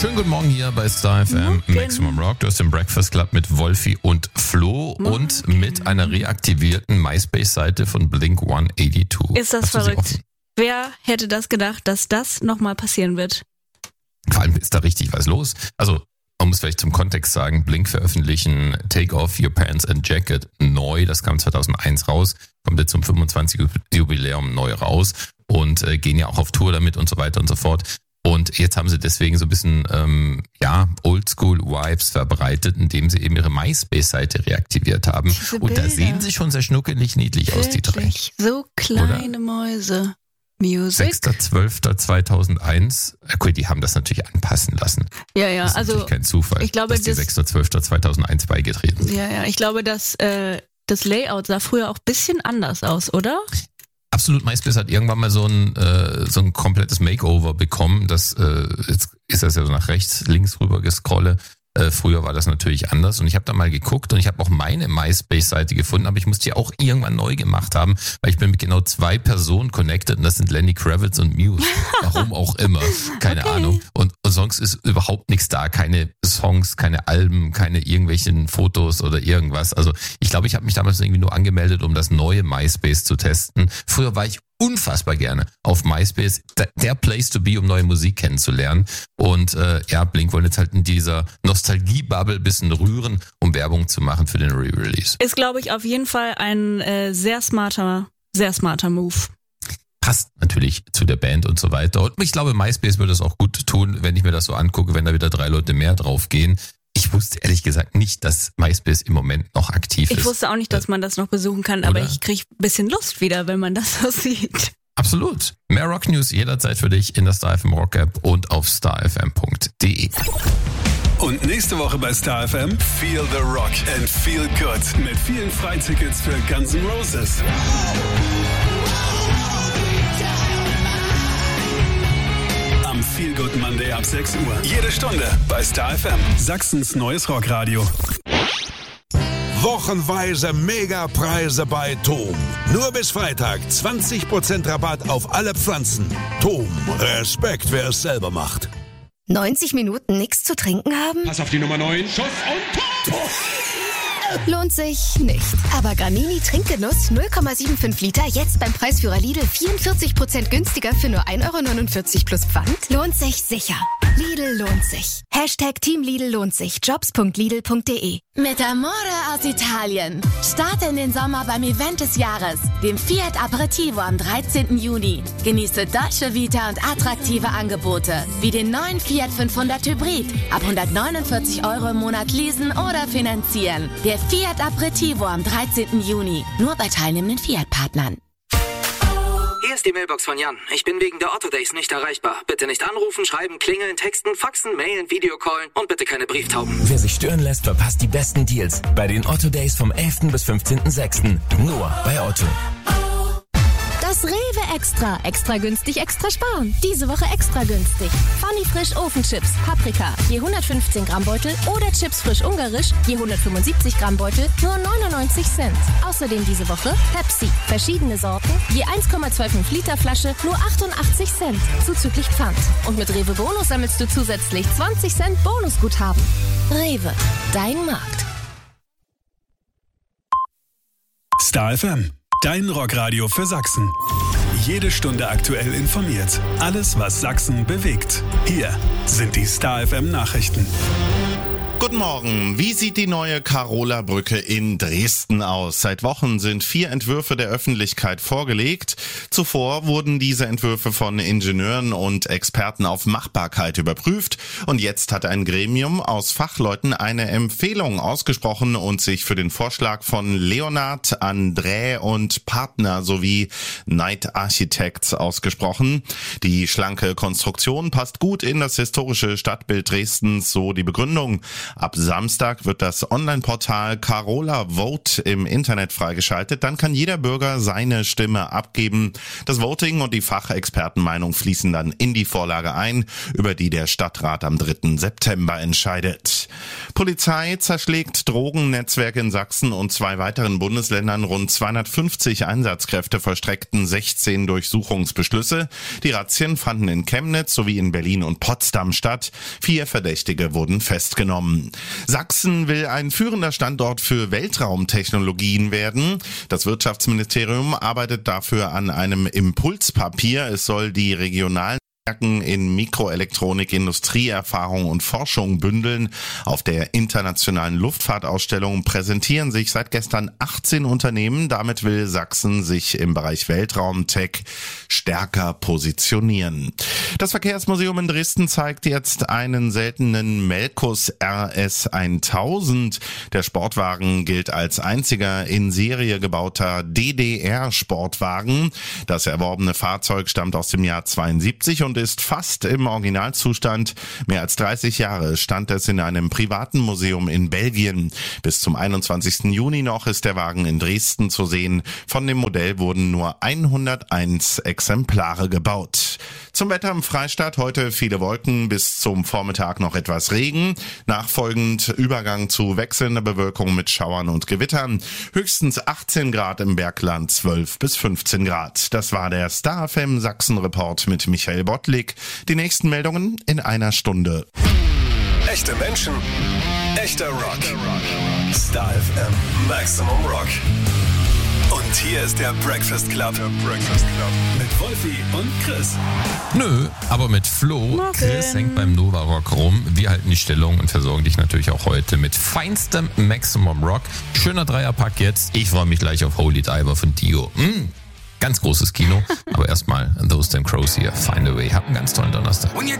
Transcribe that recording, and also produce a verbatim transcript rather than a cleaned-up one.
Schönen guten Morgen hier bei Star F M Morgen. Maximum Rock. Du hast den Breakfast Club mit Wolfi und Flo Morgen. und mit einer reaktivierten MySpace-Seite von Blink hundertzweiundachtzig. Ist das Hast du sie verrückt? offen? Wer hätte das gedacht, dass das nochmal passieren wird? Vor allem ist da richtig was los. Also man muss vielleicht zum Kontext sagen, Blink veröffentlichen Take Off Your Pants and Jacket neu. Das kam zweitausendeins raus, kommt jetzt zum fünfundzwanzigsten Jubiläum neu raus und äh, gehen ja auch auf Tour damit und so weiter und so fort. Und jetzt haben sie deswegen so ein bisschen ähm, ja Oldschool-Vibes verbreitet, indem sie eben ihre MySpace-Seite reaktiviert haben. Diese Und da Bilder. sehen sie schon sehr schnuckelig niedlich aus, die drei. Wirklich, so kleine Mäuse. Music? sechster zwölfter zweitausendeins. Okay, die haben das natürlich anpassen lassen. Ja, ja, Das ist also natürlich kein Zufall, ich glaube, dass die das- sechster zwölfter zweitausendeins beigetreten sind. ja, ja, ich glaube, dass äh, das Layout sah früher auch ein bisschen anders aus, oder? Absolut, MySpace hat irgendwann mal so ein äh, so ein komplettes Makeover bekommen. Das äh, jetzt ist das ja so nach rechts, links rüber gescrolle. Äh, früher war das natürlich anders und ich habe da mal geguckt und ich habe auch meine MySpace-Seite gefunden, aber ich musste die auch irgendwann neu gemacht haben, weil ich bin mit genau zwei Personen connected und das sind Lenny Kravitz und Muse. Warum auch immer, keine Okay. Ahnung. Und, und sonst ist überhaupt nichts da, keine Songs, keine Alben, keine irgendwelchen Fotos oder irgendwas. Also ich glaube, ich habe mich damals irgendwie nur angemeldet, um das neue MySpace zu testen. Früher war ich unfassbar gerne auf MySpace, der, der Place to be, um neue Musik kennenzulernen. Und äh, ja, Blink wollen jetzt halt in dieser Nostalgie-Bubble ein bisschen rühren, um Werbung zu machen für den Re-Release. Ist, glaube ich, auf jeden Fall ein äh, sehr smarter, sehr smarter Move. Passt natürlich zu der Band und so weiter. Und ich glaube, MySpace würde es auch gut tun, wenn ich mir das so angucke, wenn da wieder drei Leute mehr drauf gehen. Ich wusste ehrlich gesagt nicht, dass MySpace im Moment noch aktiv ist. Ich wusste auch nicht, dass man das noch besuchen kann, aber Oder? ich kriege ein bisschen Lust wieder, wenn man das so sieht. Absolut. Mehr Rock News jederzeit für dich in der Star F M Rock App und auf starfm punkt de. Und nächste Woche bei Star F M Feel the Rock and Feel Good mit vielen Freitickets für Guns N' Roses. Am Feel Good Monday ab sechs Uhr. Jede Stunde bei Star F M. Sachsens neues Rockradio. Wochenweise Megapreise bei Tom. Nur bis Freitag zwanzig Prozent Rabatt auf alle Pflanzen. Tom, Respekt, wer es selber macht. neunzig Minuten nichts zu trinken haben? Pass auf die Nummer neun. Schuss und Tor! Lohnt sich nicht. Aber Gramini Trinkgenuss null Komma fünfundsiebzig Liter jetzt beim Preisführer Lidl vierundvierzig Prozent günstiger für nur ein Euro neunundvierzig plus Pfand? Lohnt sich sicher. Lidl lohnt sich. Hashtag Team Lidl lohnt sich. Jobs punkt lidl punkt de. Mit Amore aus Italien. Starte in den Sommer beim Event des Jahres, dem Fiat Aperitivo am dreizehnten Juni. Genieße Dolce Vita und attraktive Angebote, wie den neuen Fiat fünfhundert Hybrid. Ab hundertneunundvierzig Euro im Monat leasen oder finanzieren. Der Fiat Aperitivo am dreizehnten Juni. Nur bei teilnehmenden Fiat-Partnern. Hier ist die Mailbox von Jan. Ich bin wegen der Otto Days nicht erreichbar. Bitte nicht anrufen, schreiben, klingeln, texten, faxen, mailen, Videocallen und bitte keine Brieftauben. Wer sich stören lässt, verpasst die besten Deals bei den Otto Days vom elften bis fünfzehnten sechsten Nur bei Otto. Das Rewe Extra. Extra günstig, extra sparen. Diese Woche extra günstig. Funny Frisch Ofenchips, Paprika, je hundertfünfzehn Gramm Beutel oder Chips frisch ungarisch, je hundertfünfundsiebzig Gramm Beutel, nur neunundneunzig Cent. Außerdem diese Woche Pepsi, verschiedene Sorten, je eins Komma fünfundzwanzig Liter Flasche, nur achtundachtzig Cent, zuzüglich Pfand. Und mit Rewe Bonus sammelst du zusätzlich zwanzig Cent Bonusguthaben. Rewe, dein Markt. Star F M, dein Rockradio für Sachsen. Jede Stunde aktuell informiert. Alles, was Sachsen bewegt. Hier sind die Star F M Nachrichten. Guten Morgen. Wie sieht die neue Karola-Brücke in Dresden aus? Seit Wochen sind vier Entwürfe der Öffentlichkeit vorgelegt. Zuvor wurden diese Entwürfe von Ingenieuren und Experten auf Machbarkeit überprüft. Und jetzt hat ein Gremium aus Fachleuten eine Empfehlung ausgesprochen und sich für den Vorschlag von Leonhard, Andrä und Partner sowie Knight Architects ausgesprochen. Die schlanke Konstruktion passt gut in das historische Stadtbild Dresdens, so die Begründung. Ab Samstag wird das Online-Portal Carola Vote im Internet freigeschaltet. Dann kann jeder Bürger seine Stimme abgeben. Das Voting und die Fachexpertenmeinung fließen dann in die Vorlage ein, über die der Stadtrat am dritten September entscheidet. Polizei zerschlägt Drogennetzwerke in Sachsen und zwei weiteren Bundesländern. Rund zweihundertfünfzig Einsatzkräfte vollstreckten sechzehn Durchsuchungsbeschlüsse. Die Razzien fanden in Chemnitz sowie in Berlin und Potsdam statt. Vier Verdächtige wurden festgenommen. Sachsen will ein führender Standort für Weltraumtechnologien werden. Das Wirtschaftsministerium arbeitet dafür an einem Impulspapier. Es soll die regionalen in Mikroelektronik, Industrieerfahrung und Forschung bündeln. Auf der internationalen Luftfahrtausstellung präsentieren sich seit gestern achtzehn Unternehmen. Damit will Sachsen sich im Bereich Weltraumtech stärker positionieren. Das Verkehrsmuseum in Dresden zeigt jetzt einen seltenen Melkus R S tausend. Der Sportwagen gilt als einziger in Serie gebauter D D R-Sportwagen. Das erworbene Fahrzeug stammt aus dem Jahr zweiundsiebzig und ist fast im Originalzustand. Mehr als dreißig Jahre stand es in einem privaten Museum in Belgien. Bis zum einundzwanzigsten Juni noch ist der Wagen in Dresden zu sehen. Von dem Modell wurden nur hunderteins Exemplare gebaut. Zum Wetter im Freistaat heute viele Wolken, bis zum Vormittag noch etwas Regen. Nachfolgend Übergang zu wechselnder Bewölkung mit Schauern und Gewittern. Höchstens achtzehn Grad im Bergland, zwölf bis fünfzehn Grad. Das war der Star F M Sachsen Report mit Michael Bottlik. Die nächsten Meldungen in einer Stunde. Echte Menschen, echter Rock. Star F M Maximum Rock. Und hier ist der Breakfast Club. Der Breakfast Club. Mit Wolfi und Chris. Nö, aber mit Flo. Morgen. Chris hängt beim Nova Rock rum. Wir halten die Stellung und versorgen dich natürlich auch heute mit feinstem Maximum Rock. Schöner Dreierpack jetzt. Ich freue mich gleich auf Holy Diver von Dio. Mm, ganz großes Kino. Aber erstmal Those Damn Crows hier. Find a Way. Habt einen ganz tollen Donnerstag.